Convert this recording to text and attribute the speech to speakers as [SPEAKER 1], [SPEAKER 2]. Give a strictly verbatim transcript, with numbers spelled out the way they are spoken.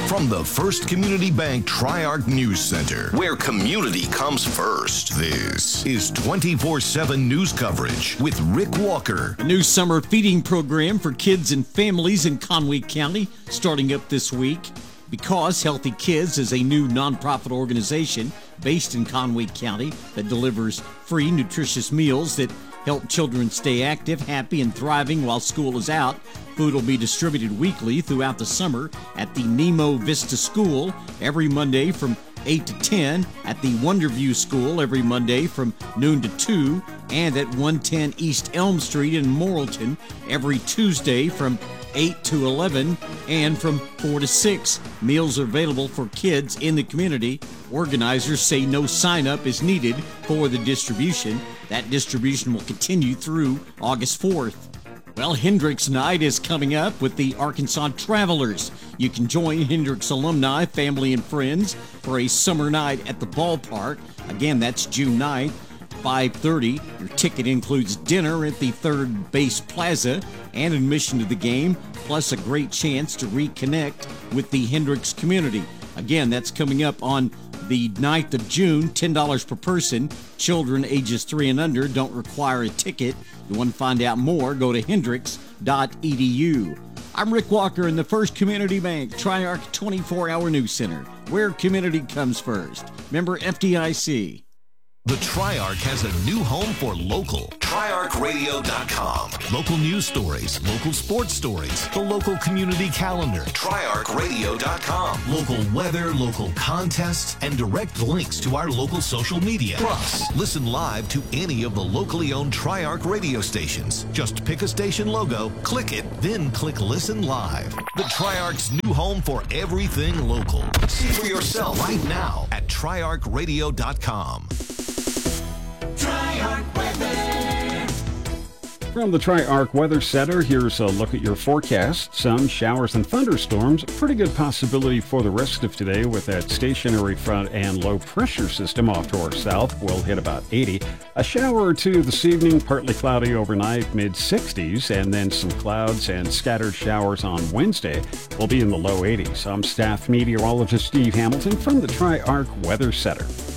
[SPEAKER 1] From the First Community Bank Tri-Arc News Center, where community comes first, this is twenty-four seven news coverage with Rick Walker.
[SPEAKER 2] A new summer feeding program for kids and families in Conway County starting up this week. Because Healthy Kids is a new nonprofit organization based in Conway County that delivers free, nutritious meals that help children stay active, happy, and thriving while school is out. Food will be distributed weekly throughout the summer at the Nemo Vista School every Monday from eight to ten, at the Wonderview School every Monday from noon to two, and at one ten East Elm Street in Morrilton every Tuesday from eight to eleven and from four to six. Meals are available for kids in the community. Organizers say no sign-up is needed for the distribution. That distribution will continue through August fourth. Well, Hendricks Night is coming up with the Arkansas Travelers. You can join Hendricks alumni, family, and friends for a summer night at the ballpark. Again, that's June ninth, five thirty. Your ticket includes dinner at the Third Base Plaza and admission to the game, plus a great chance to reconnect with the Hendricks community. Again, that's coming up on the ninth of June, ten dollars per person. Children ages three and under don't require a ticket. You want to find out more, go to hendricks dot e d u. I'm Rick Walker in the First Community Bank Tri-Arc twenty-four hour News Center, where community comes first. Member F D I C.
[SPEAKER 1] The Tri-Arc has a new home for local. tri arc radio dot com. Local news stories, local sports stories, the local community calendar. tri arc radio dot com. Local weather, local contests, and direct links to our local social media. Plus, listen live to any of the locally owned Tri-Arc radio stations. Just pick a station logo, click it, then click Listen Live. The Tri-Arc's new home for everything local. See for yourself right now at tri arc radio dot com.
[SPEAKER 3] From the Tri-Arc Weather Center, here's a look at your forecast. Some showers and thunderstorms. Pretty good possibility for the rest of today with that stationary front and low pressure system off to our south. We'll hit about eighty. A shower or two this evening, partly cloudy overnight, mid sixties, and then some clouds and scattered showers on Wednesday. We'll be in the low eighties. I'm staff meteorologist Steve Hamilton from the Tri-Arc Weather Center.